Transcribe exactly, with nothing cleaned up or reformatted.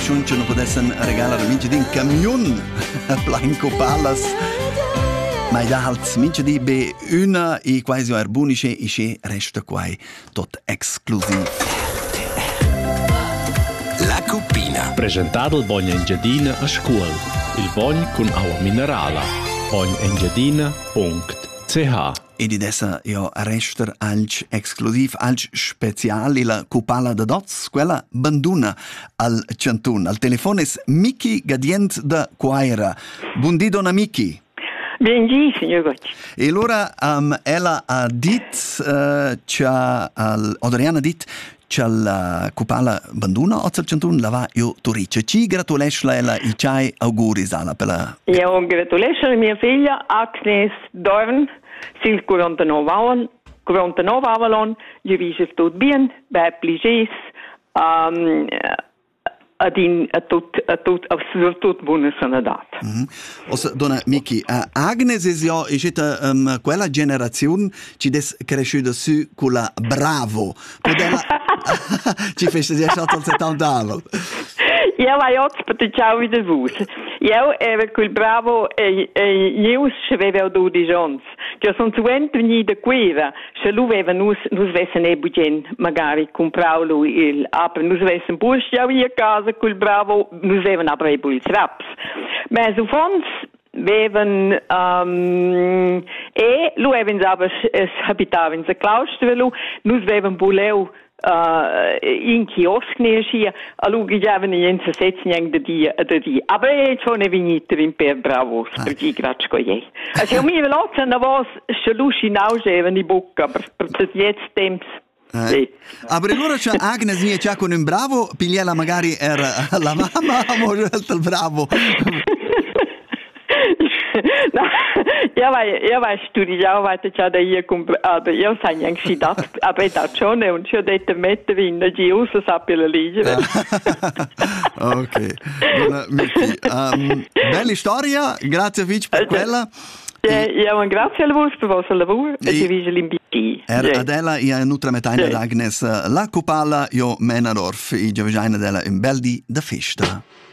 schon non podessen regalare mince din camion plain copalas. Ma da halt mince di be una e quasi erbunische e che resta quai tot exclusiv. La Cuppina. Presentato il Bogna Engiadina a scuola. Il Bogn con acqua minerale. bogn engiadina punto c h. E di dessa io rester alc exclusiv, alc speciali la Cupala da Dots, quella banduna al Ciantun. Al telefono es Miki Gadient da Quaira. Buondì donna Miki. Benji, signor Gocci. E allora um, ella ha dit, uh, c'ha, al, Adriana ha dit, c'ha la Cupala banduna o al Ciantun la va io Turice. Ci gratulesce ella e c'hai auguri sala per la... Io gratulesce mia figlia Agnes Dorn. Sil quarantanove anni, quarantanove avalon, je riesce tot bien, bij pligés, um, a din a tot a tot a tot buona sanità. Mhm. Ossa donna Miki, uh, Agnes is ja is it um, quella generazione ci des cresciuta su con la Bravo. Podella ci fece già stato al settanta anni. Ja, vai oggi per te ciao wieder vus. Io ero quel Bravo e e io avevo dodici anni. Che sono suente venuti da quella, se lui aveva nus nus vessen e bugen magari comprare lui il aber nus vessen bus ja via casa quel Bravo nus avevano aber il traps. Ma so fons veven um, e lui aveva aber es abitava in se claustro nus veven buleu Uh, in kiosk neerschien, allo giavano in se setzen de die de die. Aber ich schon venuto in per Bravos, per die gratsch coi. Also mi veloce na vos schalushi naugeven i bocca per per jetzt temps. Eh. Sì. Aber allora c'è Agnes mia c'ha con un Bravo, pigliela magari era la mamma o il Bravo. No, io vai, io vai studiare, weiter già da io aber io sai neanche si dat, aber da schon und schon dette mette in der Gius sappia la leggere. Ok. Buona, Miki. Um, bella storia, grazie Vic per quella. Ja, ja, man grazie al vostro per vostro lavoro e ti vige l'inviti. Er Adela e nutra metagna d'Agnes la Cupala io Menadorf e Giovagina della in bel di da festa.